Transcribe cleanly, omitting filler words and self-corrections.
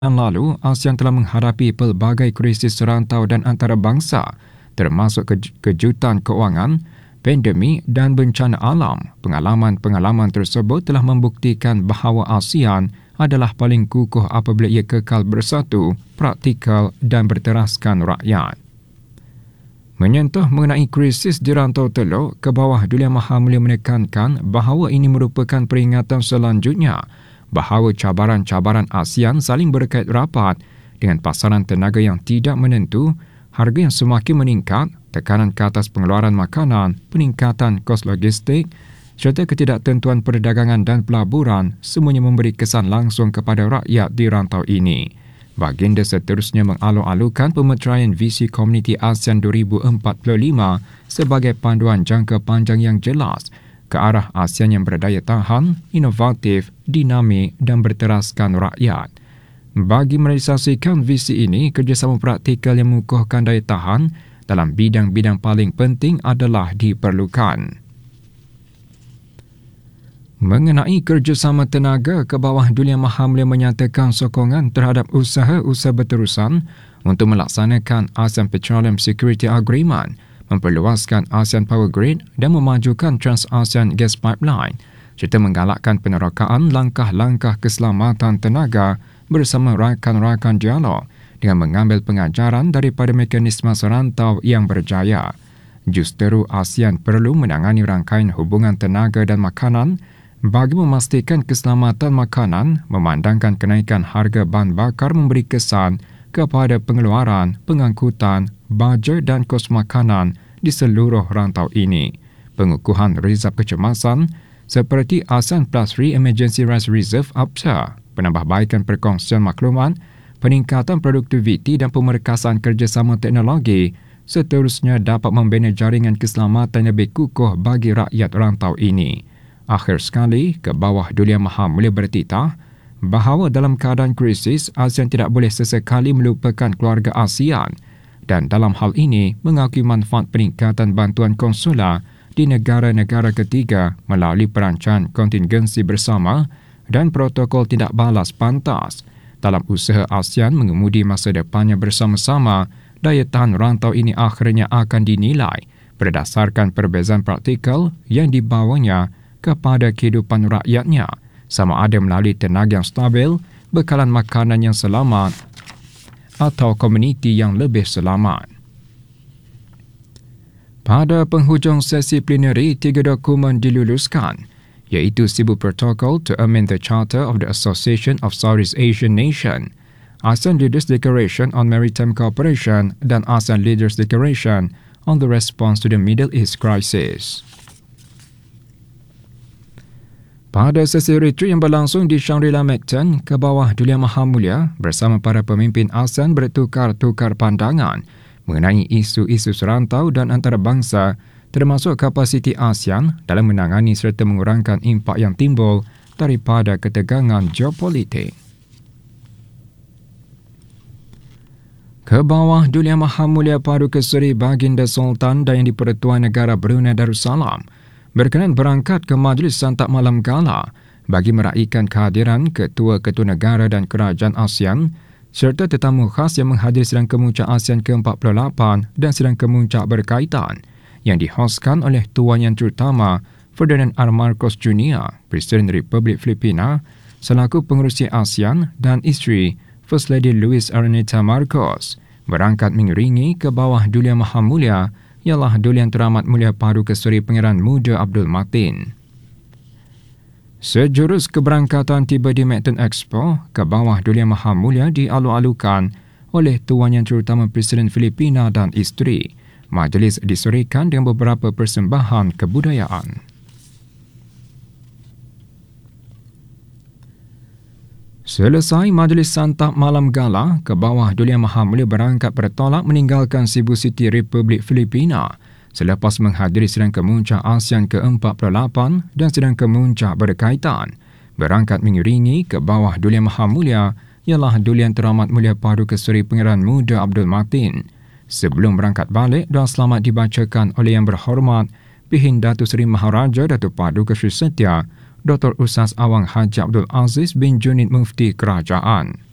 lalu, ASEAN telah menghadapi pelbagai krisis serantau dan antarabangsa, termasuk kejutan keuangan, pandemik dan bencana alam. Pengalaman-pengalaman tersebut telah membuktikan bahawa ASEAN adalah paling kukuh apabila ia kekal bersatu, praktikal dan berteraskan rakyat. Menyentuh mengenai krisis di Rantau Teluk, Kebawah Duli Yang Maha Mulia menekankan bahawa ini merupakan peringatan selanjutnya bahawa cabaran-cabaran ASEAN saling berkait rapat dengan pasaran tenaga yang tidak menentu, harga yang semakin meningkat, tekanan ke atas pengeluaran makanan, peningkatan kos logistik, serta ketidaktentuan perdagangan dan pelaburan, semuanya memberi kesan langsung kepada rakyat di rantau ini. Baginda seterusnya mengalu-alukan pemeteraian visi Komuniti ASEAN 2045 sebagai panduan jangka panjang yang jelas ke arah ASEAN yang berdaya tahan, inovatif, dinamik dan berteraskan rakyat. Bagi merealisasikan visi ini, kerjasama praktikal yang mengukuhkan daya tahan dalam bidang-bidang paling penting adalah diperlukan. Mengenai kerjasama tenaga, Kebawah Duli Yang Maha Mulia menyatakan sokongan terhadap usaha-usaha berterusan untuk melaksanakan ASEAN Petroleum Security Agreement, memperluaskan ASEAN Power Grid dan memajukan Trans-ASEAN Gas Pipeline, serta menggalakkan penerokaan langkah-langkah keselamatan tenaga bersama rakan-rakan dialog dengan mengambil pengajaran daripada mekanisme serantau yang berjaya. Justeru ASEAN perlu menangani rangkaian hubungan tenaga dan makanan bagi memastikan keselamatan makanan, memandangkan kenaikan harga bahan bakar memberi kesan kepada pengeluaran, pengangkutan, bajet dan kos makanan di seluruh rantau ini. Pengukuhan rizab kecemasan seperti ASEAN Plus Re-Emergency Rice Reserve APSA, penambahbaikan perkongsian maklumat, peningkatan produktiviti dan pemerkasan kerjasama teknologi seterusnya dapat membina jaringan keselamatan lebih kukuh bagi rakyat rantau ini. Akhir sekali, Kebawah Duli Yang Maha Mulia bertitah bahawa dalam keadaan krisis, ASEAN tidak boleh sesekali melupakan keluarga ASEAN dan dalam hal ini mengakui manfaat peningkatan bantuan konsular di negara-negara ketiga melalui perancangan kontingensi bersama dan protokol tindak balas pantas. Dalam usaha ASEAN mengemudi masa depannya bersama-sama, daya tahan rantau ini akhirnya akan dinilai berdasarkan perbezaan praktikal yang dibawanya kepada kehidupan rakyatnya, sama ada melalui tenaga yang stabil, bekalan makanan yang selamat atau komuniti yang lebih selamat. Pada penghujung sesi plenary, 3 dokumen diluluskan, iaitu Sibu Protocol to amend the Charter of the Association of Southeast Asian Nations, ASEAN Leaders Declaration on Maritime Cooperation dan ASEAN Leaders Declaration on the Response to the Middle East Crisis. Pada sesi retreat yang berlangsung di Shangri-La Mactan, Kebawah Duli Yang Maha Mulia bersama para pemimpin ASEAN bertukar-tukar pandangan mengenai isu-isu serantau dan antarabangsa, termasuk kapasiti ASEAN dalam menangani serta mengurangkan impak yang timbul daripada ketegangan geopolitik. Kebawah Duli Yang Maha Mulia Paduka Seri Baginda Sultan dan Yang di-Pertuan Negara Brunei Darussalam berkenan berangkat ke Majlis Santap Malam Gala bagi meraihkan kehadiran ketua-ketua negara dan kerajaan ASEAN serta tetamu khas yang menghadiri sidang kemuncak ASEAN ke-48 dan sidang kemuncak berkaitan yang dihoskan oleh Tuan Yang Terutama Ferdinand R. Marcos Jr., Presiden Republik Filipina, selaku pengerusi ASEAN dan isteri First Lady Luis Araneta Marcos berangkat mengiringi Kebawah Duli Yang Maha Mulia ialah Duli Yang Teramat Mulia Paduka Seri Pangeran Muda Abdul Matin. Sejurus keberangkatan tiba di Mactan Expo, Kebawah Duli Yang Maha Mulia dialu-alukan oleh Tuan Yang Terutama Presiden Filipina dan isteri. Majlis disurikan dengan beberapa persembahan kebudayaan. Selesai Majlis Santap Malam Gala, Kebawah Duli Yang Maha Mulia berangkat bertolak meninggalkan Cebu City, Republik Filipina selepas menghadiri sidang kemuncak ASEAN ke-48 dan sidang kemuncak berkaitan. Berangkat mengiringi Kebawah Duli Yang Maha Mulia ialah Duli Yang Teramat Mulia Paduka Seri Pangeran Muda Abdul Matin. Sebelum berangkat balik, doa selamat dibacakan oleh Yang Berhormat Pihin Datuk Seri Maharaja Datuk Paduka Sri Setia Dr. Ustaz Awang Haji Abdul Aziz bin Junid Mufti Kerajaan.